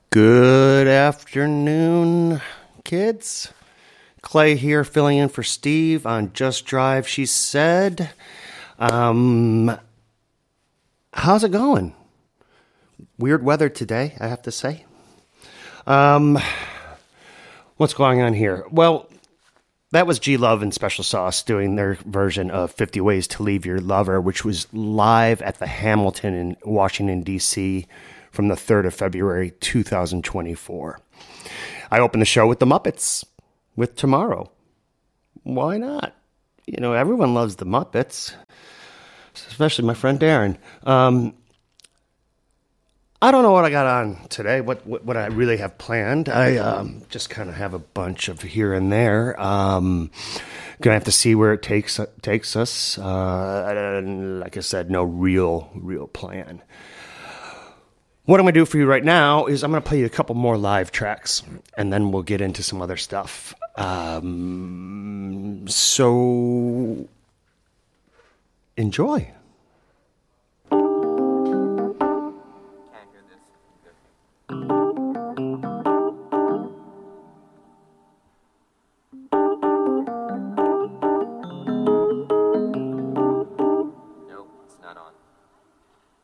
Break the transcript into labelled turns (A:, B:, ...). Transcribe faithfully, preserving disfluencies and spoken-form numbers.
A: Good afternoon, kids. Clay here, filling in for Steve on Just Drive, she said. Um, how's it going? Weird weather today, I have to say. Um, what's going on here? Well, that was G Love and Special Sauce doing their version of fifty Ways to Leave Your Lover, which was live at the Hamilton in Washington, D C from the third of February, two thousand twenty-four. I opened the show with the Muppets, with Tomorrow. Why not? You know, everyone loves the Muppets, especially my friend Darren. Um, I don't know what I got on today, what what, what I really have planned. I um, just kind of have a bunch of here and there. Um, gonna have to see where it takes takes us. Uh, and like I said, no real real plan. What I'm going to do for you right now is I'm going to play you a couple more live tracks, and then we'll get into some other stuff. Um, so enjoy.